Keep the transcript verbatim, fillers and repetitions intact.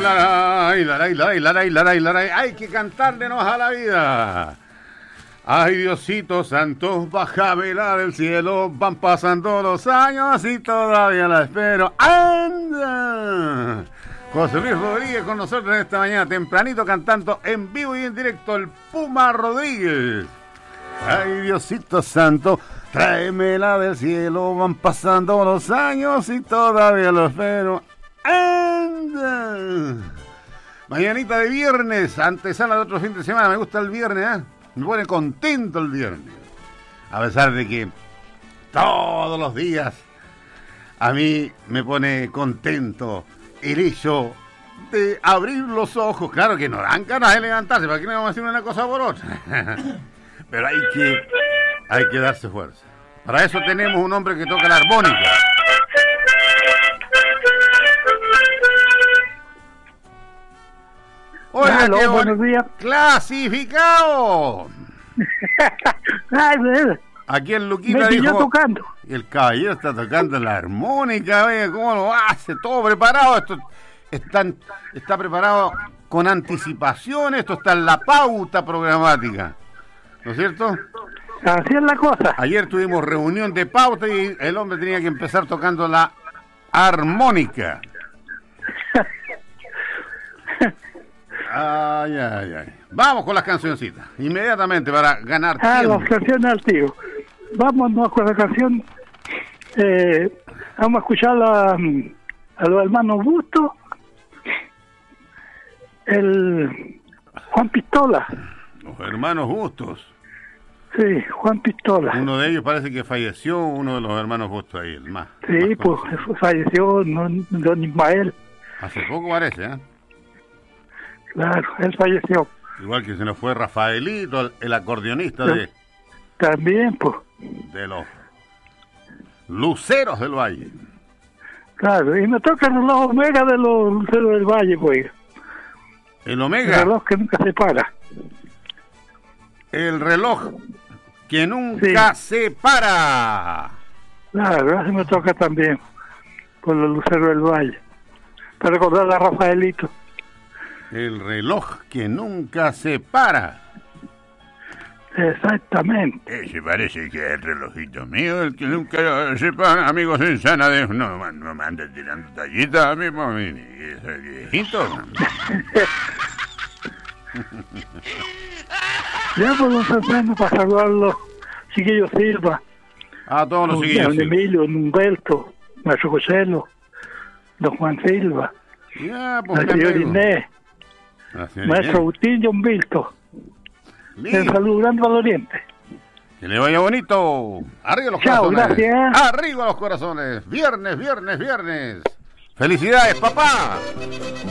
laray, laray, laray, laray, laray, laray. Hay que cantárlenos a la vida. Ay, Diosito santo, bájamela del cielo. Van pasando los años y todavía la espero. ¡Anda! José Luis Rodríguez con nosotros en esta mañana, tempranito, cantando en vivo y en directo el Puma Rodríguez. Ay, Diosito santo, tráemela del cielo. Van pasando los años y todavía lo espero. ¡Anda! Mañanita de viernes, antesala de otro fin de semana. Me gusta el viernes, ¿eh? Me pone contento el viernes. A pesar de que todos los días a mí me pone contento el hecho de abrir los ojos. Claro que no dan ganas de levantarse, ¿para qué no vamos a decir una cosa por otra? Pero hay que, hay que darse fuerza. Para eso tenemos un hombre que toca la armónica. Hola, Aló, qué buenos días. ¡Clasificado! Ay, bebé. Aquí en Luquita Me pilló dijo... tocando. El caballero está tocando la armónica, ve cómo lo hace, todo preparado. Esto está, está preparado con anticipación, esto está en la pauta programática. ¿No es cierto? Así es la cosa. Ayer tuvimos reunión de pauta y el hombre tenía que empezar tocando la armónica. Ay, ay, ay. Vamos con las cancioncitas, inmediatamente, para ganar Ah, tiempo. las canciones al tío. Vámonos con la canción. Eh, vamos a escuchar a, a los hermanos Busto. El Juan Pistola. Los hermanos Bustos. Sí, Juan Pistola. Uno de ellos parece que falleció, uno de los hermanos Bustos ahí, el más. Sí, más pues conocido. falleció don, don Ismael. Hace poco parece, ¿eh? Claro, él falleció. Igual que se nos fue Rafaelito, el, el acordeonista de, También, pues. de los Luceros del Valle. Claro, y me toca el reloj Omega de los Luceros del Valle, pues. El El Omega, reloj que nunca se para. el reloj que nunca se para. Claro, así me toca también. Con los Luceros del Valle. Para recordar a Rafaelito. El reloj que nunca se para. Exactamente. Ese parece que es el relojito mío, el que nunca se para. Amigos en sana de... No, no me andes tirando tallitas a mí, por mí. Ese viejito. Ya pues don Fernando, para saludar a los chiquillos Silva. A todos los Don chiquillos. Emilio, don Humberto, Maestro Joselo, don Juan Silva, Ya, pues, la mi señora amigo. Inés, La señora Maestro Inés. Agustín John Vilto. Listo. Un saludo grande al Oriente. Que le vaya bonito. Arriba los Chao, corazones. gracias. Arriba los corazones. Viernes, viernes, viernes. Felicidades, papá.